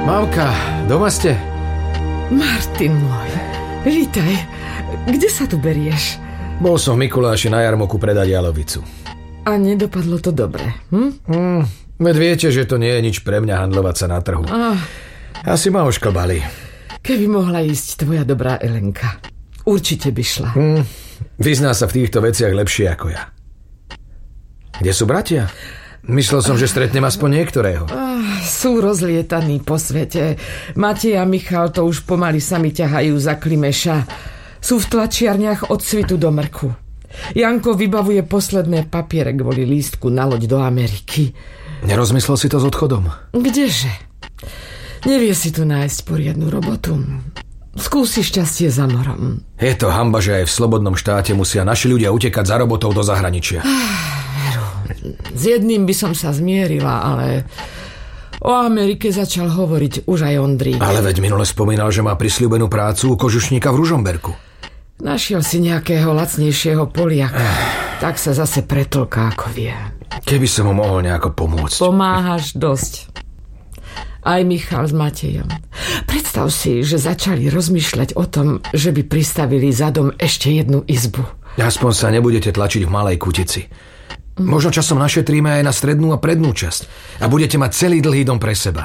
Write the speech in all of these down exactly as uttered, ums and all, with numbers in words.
Mamka, doma ste? Martin môj, vítaj. Kde sa tu berieš? Bol som v Mikuláši na jarmoku predať jalovicu. A nedopadlo to dobre, hm? Hm, veď viete, že to nie je nič pre mňa handlovať sa na trhu. Ah. Asi ma ošklbali. Keby mohla ísť tvoja dobrá Elenka, určite by šla. Hm, vyzná sa v týchto veciach lepšie ako ja. Kde sú bratia? Myslel som, že stretnem aspoň niektorého. Ah, sú rozlietaní po svete. Matej a Michal to už pomaly sami ťahajú za Klimeša. Sú v tlačiarniach od svitu do mrku. Janko vybavuje posledné papiere kvôli lístku na loď do Ameriky. Nerozmyslel si to s odchodom? Kdeže? Nevie si tu nájsť poriadnu robotu. Skúsi šťastie za morom. Je to hanba, že aj v slobodnom štáte musia naši ľudia utekať za robotou do zahraničia. Ah, veru. S jedným by som sa zmierila, ale o Amerike začal hovoriť už aj Ondrík. Ale veď minule spomínal, že má prisľúbenú prácu u kožušníka v Ružomberku. Našiel si nejakého lacnejšieho Poliaka. Eh. Tak sa zase pretlká, ako vie. Keby som mu mohol nejako pomôcť. Pomáhaš dosť. Aj Michal s Matejom. Predstav si, že začali rozmýšľať o tom, že by pristavili za dom ešte jednu izbu. Aspoň sa nebudete tlačiť v malej kutici. Možno časom našetríme aj na strednú a prednú časť. A budete mať celý dlhý dom pre seba.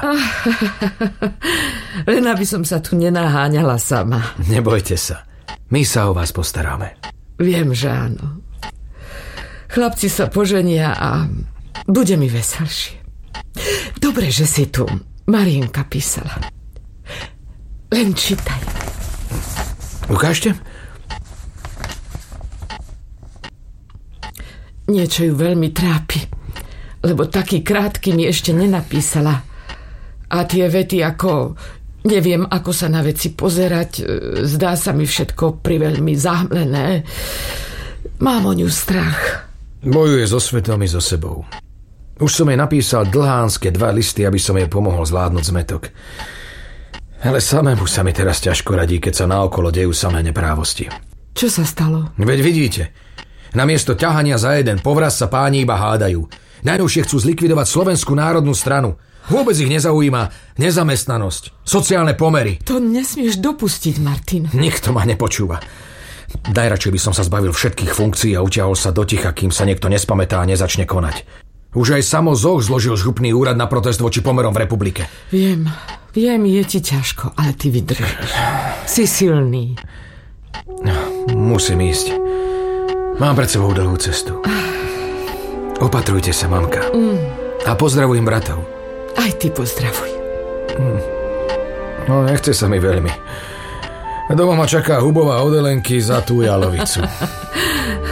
Len aby som sa tu nenaháňala sama. Nebojte sa. My sa o vás postaráme. Viem, že áno. Chlapci sa poženia a bude mi veselšie. Dobre, že si tu. Marienka písala. Len čítaj. Ukážte? Niečo ju veľmi trápi, lebo taký krátky mi ešte nenapísala. A tie vety ako neviem, ako sa na veci pozerať, zdá sa mi všetko priveľmi zahmlené. Mám o ňu strach. Bojuje so svetom i so sebou. Už som jej napísal dlhánske dva listy, aby som jej pomohol zvládnuť zmetok. Ale samému sa mi teraz ťažko radí, keď sa naokolo dejú samé neprávosti. Čo sa stalo? Veď vidíte, namiesto ťahania za jeden povraz sa páni iba hádajú. Najnovšie chcú zlikvidovať Slovenskú národnú stranu. Vôbec ich nezaujíma nezamestnanosť, sociálne pomery. To nesmieš dopustiť, Martin. Nikto ma nepočúva. Daj radšej by som sa zbavil všetkých funkcií a utiahol sa do ticha, kým sa niekto nespamätá a nezačne konať. Už aj samo Zoch zložil župný úrad na protest voči pomerom v republike. Viem, viem, je ti ťažko, ale ty vydržíš. Si silný. Musím ísť. Mám pred sebou dlhú cestu. Opatrujte sa, mamka. Mm. A pozdravujem bratov. Aj ty pozdravuj. Mm. No, nechce sa mi veľmi. Doma ma čaká hubová od Elenky za tú jalovicu.